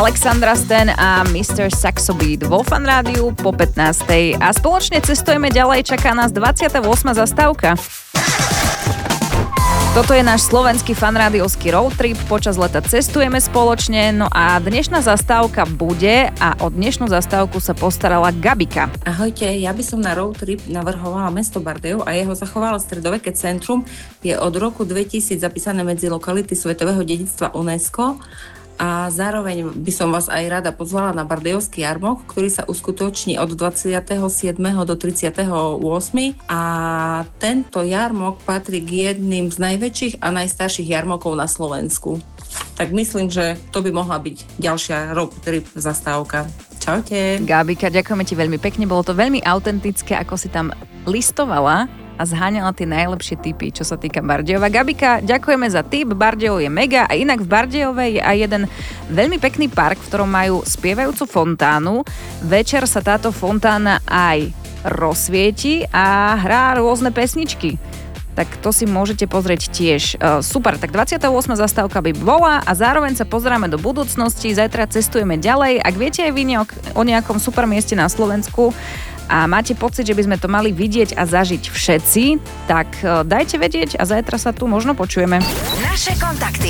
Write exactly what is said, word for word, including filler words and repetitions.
Alexandra Stan a mister Saxo Beat vo Fan Rádiu po pätnástej. A spoločne cestujeme ďalej, čaká nás dvadsiata ôsma zastávka. Toto je náš slovenský fanrádiovský road trip, počas leta cestujeme spoločne, no a dnešná zastávka bude a o dnešnú zastávku sa postarala Gabika. Ahojte, ja by som na road trip navrhovala mesto Bardejov a jeho zachovalé stredoveké centrum je od roku dvetisíc zapísané medzi lokality svetového dedičstva UNESCO. A zároveň by som vás aj rada pozvala na Bardejovský jarmok, ktorý sa uskutoční od dvadsiateho siedmeho do tridsiateho ôsmeho a tento jarmok patrí k jedným z najväčších a najstarších jarmokov na Slovensku. Tak myslím, že to by mohla byť ďalšia road trip zastávka. Čaute. Gabika, ďakujeme ti veľmi pekne, bolo to veľmi autentické, ako si tam listovala a zháňala tie najlepšie tipy, čo sa týka Bardejova. Gabika, ďakujeme za tip, Bardejov je mega a inak v Bardejove je aj jeden veľmi pekný park, v ktorom majú spievajúcu fontánu. Večer sa táto fontána aj rozsvieti a hrá rôzne pesničky. Tak to si môžete pozrieť tiež. Uh, super, tak dvadsiata ôsma zastávka by bola a zároveň sa pozeráme do budúcnosti, zajtra cestujeme ďalej. Ak viete aj vy o nejakom super mieste na Slovensku a máte pocit, že by sme to mali vidieť a zažiť všetci, tak uh, dajte vedieť a zajtra sa tu možno počujeme. Naše kontakty.